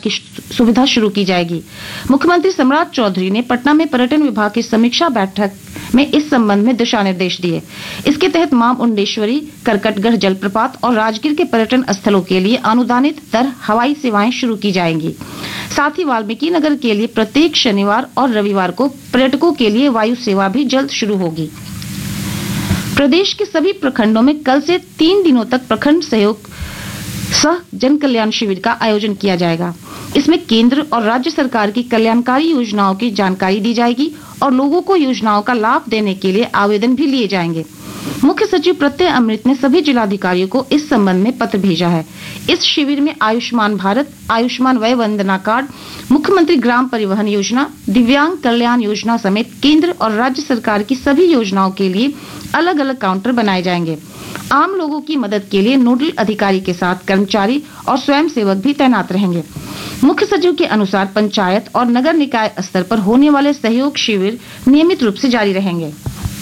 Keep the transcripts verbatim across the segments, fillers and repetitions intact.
की सुविधा शुरू की जाएगी। मुख्यमंत्री सम्राट चौधरी ने पटना में पर्यटन विभाग की समीक्षा बैठक में इस संबंध में दिशा निर्देश दिए। इसके तहत मां मुंडेश्वरी, करकटगढ़ जलप्रपात और राजगीर के पर्यटन स्थलों के लिए अनुदानित दर हवाई सेवाएं शुरू की जाएंगी। साथ ही वाल्मीकि नगर के लिए प्रत्येक शनिवार और रविवार को पर्यटकों के लिए वायु सेवा भी जल्द शुरू होगी। प्रदेश के सभी प्रखंडों में कल से तीन दिनों तक प्रखंड सहयोग सह जन कल्याण शिविर का आयोजन किया जाएगा। इसमें केंद्र और राज्य सरकार की कल्याणकारी योजनाओं की जानकारी दी जाएगी और लोगों को योजनाओं का लाभ देने के लिए आवेदन भी लिए जाएंगे। मुख्य सचिव प्रत्यय अमृत ने सभी जिलाधिकारियों को इस संबंध में पत्र भेजा है। इस शिविर में आयुष्मान भारत, आयुष्मान वय वंदना कार्ड, मुख्यमंत्री ग्राम परिवहन योजना, दिव्यांग कल्याण योजना समेत केंद्र और राज्य सरकार की सभी योजनाओं के लिए अलग अलग काउंटर बनाए जाएंगे। आम लोगों की मदद के लिए नोडल अधिकारी के साथ कर्मचारी और स्वयंसेवक भी तैनात रहेंगे। मुख्य सचिव के अनुसार पंचायत और नगर निकाय स्तर पर होने वाले सहयोग शिविर नियमित रूप से जारी रहेंगे।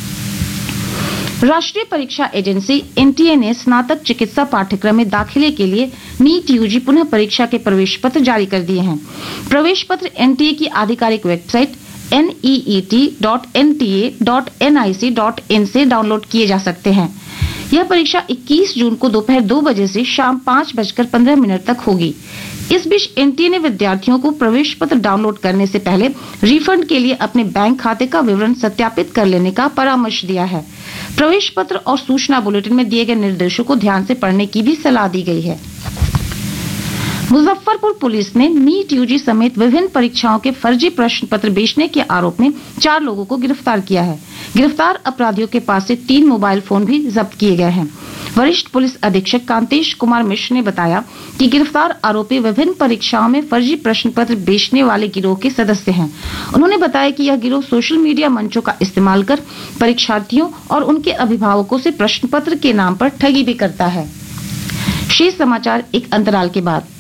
राष्ट्रीय परीक्षा एजेंसी एनटीए ने स्नातक चिकित्सा पाठ्यक्रम में दाखिले के लिए नीट यूजी पुनः परीक्षा के प्रवेश पत्र जारी कर दिए हैं। प्रवेश पत्र एनटीए की आधिकारिक website N E E T dot N T A dot N I C dot in से डाउनलोड किए जा सकते हैं। यह परीक्षा इक्कीस जून को दोपहर दो बजे से शाम पाँच बजकर पंद्रह मिनट तक होगी। इस बीच एनटीए ने विद्यार्थियों को प्रवेश पत्र डाउनलोड करने से पहले रिफंड के लिए अपने बैंक खाते का विवरण सत्यापित कर लेने का परामर्श दिया है। प्रवेश पत्र और सूचना बुलेटिन में दिए गए निर्देशों को ध्यान से पढ़ने की भी सलाह दी गई है। मुजफ्फरपुर पुलिस ने नीट यूजी समेत विभिन्न परीक्षाओं के फर्जी प्रश्न पत्र बेचने के आरोप में चार लोगों को गिरफ्तार किया है। गिरफ्तार अपराधियों के पास से तीन मोबाइल फोन भी जब्त किए गए हैं। वरिष्ठ पुलिस अधीक्षक कांतेश कुमार मिश्र ने बताया कि गिरफ्तार आरोपी विभिन्न परीक्षाओं में फर्जी प्रश्न पत्र बेचने वाले गिरोह के सदस्य हैं। उन्होंने बताया कि यह गिरोह सोशल मीडिया मंचों का इस्तेमाल कर परीक्षार्थियों और उनके अभिभावकों से प्रश्न पत्र के नाम पर ठगी भी करता है। शेष समाचार एक अंतराल के बाद।